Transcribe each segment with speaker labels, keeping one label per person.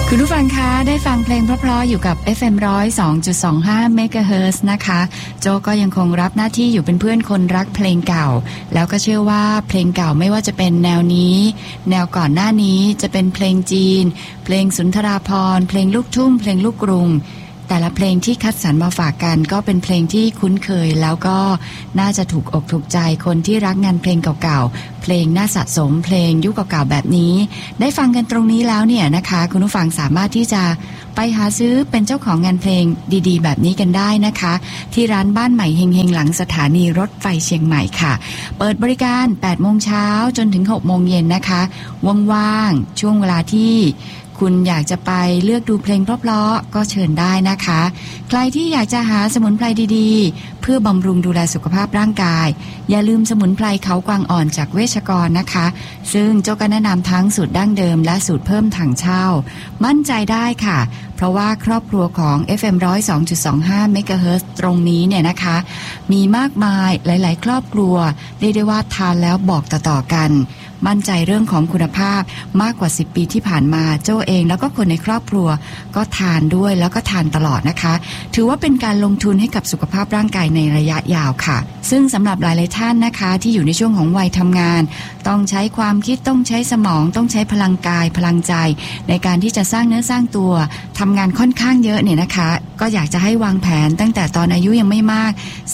Speaker 1: คุณผู้ฟังคะได้ฟังเพลงเพราะๆอยู่กับ FM 102.25 เมกะเฮิรตซ์นะคะโจก็ยังคงรับหน้าที่อยู่เป็นเพื่อนคนรักเพลงเก่าแล้วก็เชื่อว่าเพลงเก่าไม่ว่าจะเป็นแนวนี้แนวก่อนหน้านี้จะเป็นเพลงจีนเพลงสุนทราภรณ์เพลงลูกทุ่งเพลงลูกกรุงแต่ละเพลงที่คัดสรรมาฝากกันก็เป็นเพลงที่คุ้นเคยแล้วก็น่าจะถูกอกถูกใจคนที่รักงานเพลงเก่าๆเพลงน่าสะสมเพลงยุคเก่าๆแบบนี้ได้ฟังกันตรงนี้แล้วเนี่ยนะคะคุณผู้ฟังสามารถที่จะไปหาซื้อเป็นเจ้าของงานเพลงดีๆแบบนี้กันได้นะคะที่ร้านบ้านใหม่เฮงๆหลังสถานีรถไฟเชียงใหม่ค่ะเปิดบริการ 8 โมงเช้าจนถึง 6 โมงเย็นนะคะว่างๆช่วงเวลาที่คุณอยากจะไปเลือกดูเพลงเพราะๆก็เชิญได้นะคะใครที่อยากจะหาสมุนไพรดีๆเพื่อบำรุงดูแลสุขภาพร่างกายอย่าลืมสมุนไพรเขากวางอ่อนจากเวชกรนะคะซึ่งเจ้าก็แนะนำทั้งสูตรดั้งเดิมและสูตรเพิ่มถังเช่ามั่นใจได้ค่ะเพราะว่าครอบครัวของ FM 102.25 เมกะเฮิรตซ์ตรงนี้เนี่ยนะคะมีมากมายหลายๆครอบครัวเรียกได้ว่าทานแล้วบอกต่อๆกันมั่นใจเรื่องของคุณภาพมากกว่า10 ปีที่ผ่านมาโจ้เองแล้วก็คนในครอบครัวก็ทานด้วยแล้วก็ทานตลอดนะคะถือว่าเป็นการลงทุนให้กับสุขภาพร่างกายในระยะยาวค่ะซึ่งสำหรับหลายๆท่านนะคะที่อยู่ในช่วงของวัยทำงานต้องใช้ความคิดต้องใช้สมองต้องใช้พลังกายพลังใจในการที่จะสร้างเนื้อสร้างตัวทำงานค่อนข้างเยอะเนี่ยนะคะก็อยากจะให้วางแผนตั้งแต่ตอนอายุยังไม่มาก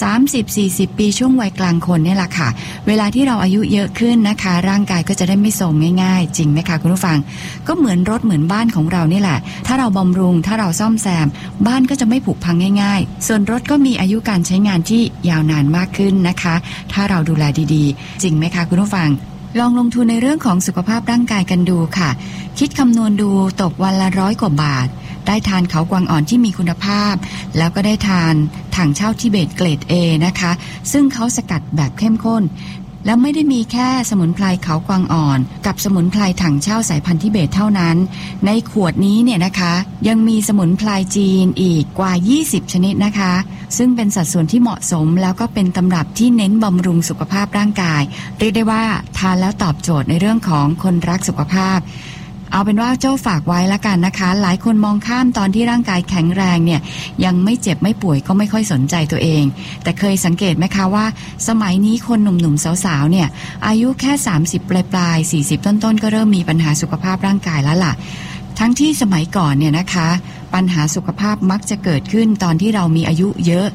Speaker 1: 30-40 ปีช่วงวัยกลางคนเนี่ยแหละค่ะเวลาที่เราอายุเยอะขึ้นนะคะร่างกายก็จะได้ไม่โทรมง่ายๆจริงไหมคะคุณผู้ฟังก็เหมือนรถเหมือนบ้านของเรานี่แหละถ้าเราบำรุงถ้าเราซ่อมแซมบ้านก็จะไม่ผุพังง่ายๆส่วนรถก็มีอายุการใช้งานที่ยาวนานมากขึ้นนะคะถ้าเราดูแลดีๆจริงไหมคะคุณผู้ฟังลองลงทุนในเรื่องของสุขภาพร่างกายกันดูค่ะคิดคำนวณดูตกวันละ100 กว่าบาทได้ทานเขากวางอ่อนที่มีคุณภาพแล้วก็ได้ทานถังเช่าทิเบตเกรด A นะคะซึ่งเขาสกัดแบบเข้มข้นแล้วไม่ได้มีแค่สมุนไพรเขากวางอ่อนกับสมุนไพรถังเช่าสายพันธุ์ทิเบตเท่านั้นในขวดนี้เนี่ยนะคะยังมีสมุนไพรจีนอีกกว่า20ชนิดนะคะซึ่งเป็นสัดส่วนที่เหมาะสมแล้วก็เป็นตำรับที่เน้นบำรุงสุขภาพร่างกายเรียกได้ว่าทานแล้วตอบโจทย์ในเรื่องของคนรักสุขภาพเอาเป็นว่าเจ้าฝากไว้ละกันนะคะหลายคนมองข้ามตอนที่ร่างกายแข็งแรงเนี่ยยังไม่เจ็บไม่ป่วยก็ไม่ค่อยสนใจตัวเองแต่เคยสังเกตไหมคะว่าสมัยนี้คนหนุ่มๆสาวๆเนี่ยอายุแค่30ปลายๆ40ต้นๆก็เริ่มมีปัญหาสุขภาพร่างกายแล้วล่ะทั้งที่สมัยก่อนเนี่ยนะคะปัญหาสุขภาพมักจะเกิดขึ้นตอนที่เรามีอายุเยอะ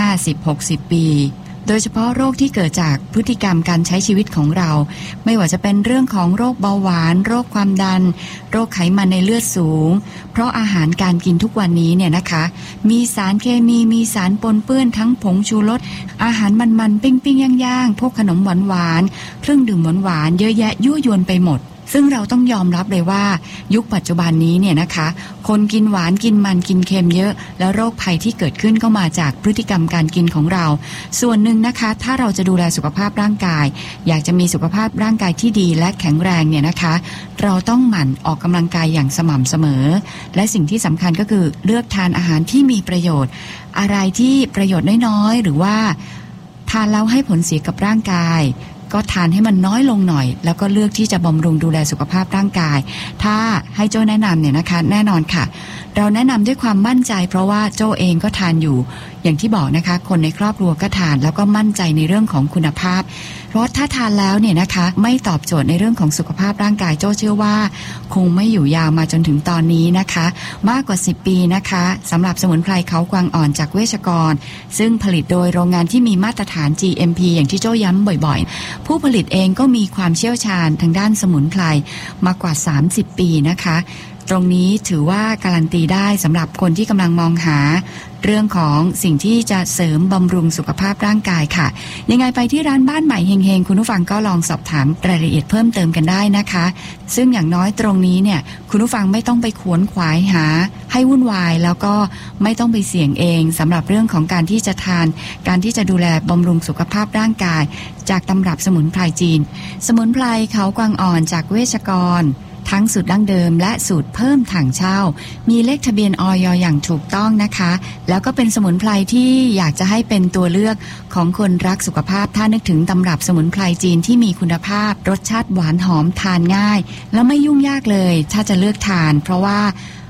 Speaker 1: 50-60 ปีโดยเฉพาะโรคที่เกิดจากพฤติกรรมการใช้ชีวิตของเราไม่ว่าจะเป็นเรื่องของโรคเบาหวานโรคความดันโรคไขมันในเลือดสูงเพราะอาหารการกินทุกวันนี้เนี่ยนะคะมีสารเคมีมีสารปนเปื้อนทั้งผงชูรสอาหารมันๆปิ้งๆย่างๆพวกขนมหวานๆเครื่องดื่มหวานๆเยอะแยะยั่วยวนไปหมดซึ่งเราต้องยอมรับเลยว่ายุคปัจจุบันนี้เนี่ยนะคะคนกินหวานกินมันกินเค็มเยอะแล้วโรคภัยที่เกิดขึ้นก็มาจากพฤติกรรมการกินของเราส่วนหนึ่งนะคะถ้าเราจะดูแลสุขภาพร่างกายอยากจะมีสุขภาพร่างกายที่ดีและแข็งแรงเนี่ยนะคะเราต้องหมั่นออกกำลังกายอย่างสม่ำเสมอและสิ่งที่สำคัญก็คือเลือกทานอาหารที่มีประโยชน์อะไรที่ประโยชน์น้อยๆหรือว่าทานแล้วให้ผลเสียกับร่างกายก็ทานให้มันน้อยลงหน่อยแล้วก็เลือกที่จะบำรุงดูแลสุขภาพร่างกายถ้าให้โจ้แนะนำเนี่ยนะคะแน่นอนค่ะเราแนะนำด้วยความมั่นใจเพราะว่าโจ้เองก็ทานอยู่อย่างที่บอกนะคะคนในครอบครัวก็ทานแล้วก็มั่นใจในเรื่องของคุณภาพเพราะถ้าทานแล้วเนี่ยนะคะไม่ตอบโจทย์ในเรื่องของสุขภาพร่างกายโจ้เชื่อว่าคงไม่อยู่ยาวมาจนถึงตอนนี้นะคะมากกว่า10 ปีนะคะสำหรับสมุนไพรเขากวางอ่อนจากเวชกรซึ่งผลิตโดยโรงงานที่มีมาตรฐาน GMP อย่างที่โจ้ย้ำบ่อยๆผู้ผลิตเองก็มีความเชี่ยวชาญทางด้านสมุนไพรมากกว่า30 ปีนะคะตรงนี้ถือว่าการันตีได้สำหรับคนที่กำลังมองหาเรื่องของสิ่งที่จะเสริมบำรุงสุขภาพร่างกายค่ะยังไงไปที่ร้านบ้านใหม่เฮงๆคุณผู้ฟังก็ลองสอบถามรายละเอียดเพิ่มเติมกันได้นะคะซึ่งอย่างน้อยตรงนี้เนี่ยคุณผู้ฟังไม่ต้องไปขวนขวายหาให้วุ่นวายแล้วก็ไม่ต้องไปเสี่ยงเองสำหรับเรื่องของการที่จะทานการที่จะดูแลบำรุงสุขภาพร่างกายจากตำรับสมุนไพรจีนสมุนไพรเขากวางอ่อนจากเวชกรทั้งสูตรดั้งเดิมและสูตรเพิ่มถังเช่ามีเลขทะเบียนอย.อย่างถูกต้องนะคะแล้วก็เป็นสมุนไพรที่อยากจะให้เป็นตัวเลือกของคนรักสุขภาพถ้านึกถึงตำรับสมุนไพรจีนที่มีคุณภาพรสชาติหวานหอมทานง่ายแล้วไม่ยุ่งยากเลยถ้าจะเลือกทานเพราะว่า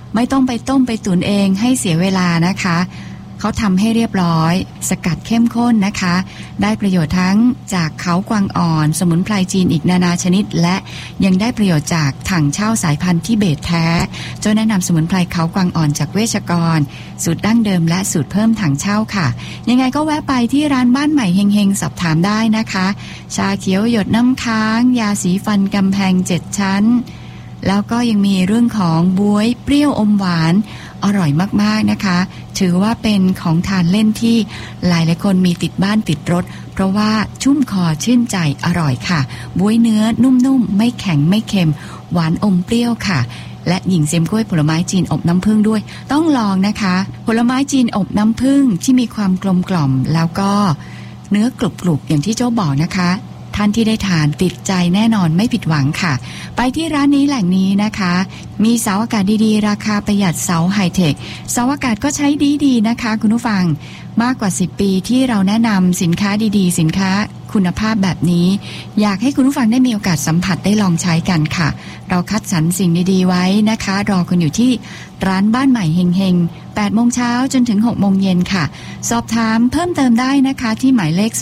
Speaker 1: ไม่ต้องไปต้มไปตุ๋นเองให้เสียเวลานะคะเขาทำให้เรียบร้อยสกัดเข้มข้นนะคะได้ประโยชน์ทั้งจากเขากวางอ่อนสมุนไพรจีนอีกนานาชนิดและยังได้ประโยชน์จากถังเช่าสายพันธุ์ทิเบตแท้โจ้แนะนำสมุนไพรเขากวางอ่อนจากเวชกรสูตรดั้งเดิมและสูตรเพิ่มถังเช่าค่ะยังไงก็แวะไปที่ร้านบ้านใหม่เฮงๆสอบถามได้นะคะชาเขียวหยดน้ำค้างยาสีฟันกำแพง7ชั้นแล้วก็ยังมีเรื่องของบ๊วยเปรี้ยวอมหวานอร่อยมากๆนะคะถือว่าเป็นของทานเล่นที่หลายๆคนมีติดบ้านติดรถเพราะว่าชุ่มคอชื่นใจอร่อยค่ะบ๊วยเนื้อนุ่มๆไม่แข็งไม่เค็มหวานอมเปรี้ยวค่ะและหญิงเซมกล้วยผลไม้จีนอบน้ำผึ้งด้วยต้องลองนะคะผลไม้จีนอบน้ำผึ้งที่มีความกลมกล่อมแล้วก็เนื้อกรุบๆอย่างที่โจ้บอกนะคะท่านที่ได้ทานติดใจแน่นอนไม่ผิดหวังค่ะไปที่ร้านนี้แหล่งนี้นะคะมีเสาอากาศดีๆราคาประหยัดเสาไฮเทคเสาอากาศก็ใช้ดีๆนะคะคุณผู้ฟังมากกว่า10ปีที่เราแนะนำสินค้าดีๆสินค้าคุณภาพแบบนี้อยากให้คุณผู้ฟังได้มีโอกาสสัมผัสได้ลองใช้กันค่ะเราคัดสรรสิ่งดีๆไว้นะคะรอคุณอยู่ที่ร้านบ้านใหม่เฮงๆ 8 โมงเช้าจนถึง 6 โมงเย็นค่ะสอบถามเพิ่มเติมได้นะคะที่หมายเลข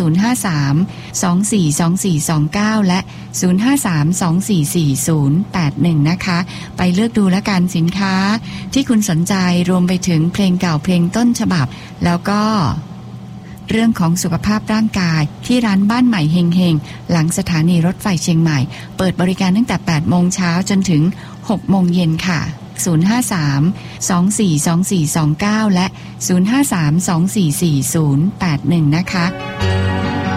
Speaker 1: 053-242429 และ 053-244081 นะคะไปเลือกดูและกันสินค้าที่คุณสนใจรวมไปถึงเพลงเก่าเพลงต้นฉบับแล้วก็เรื่องของสุขภาพร่างกายที่ร้านบ้านใหม่เฮงๆหลังสถานีรถไฟเชียงใหม่เปิดบริการตั้งแต่ 8 โมงเช้าจนถึง 6 โมงเย็นค่ะ 053-242429 และ 053-244081 นะคะ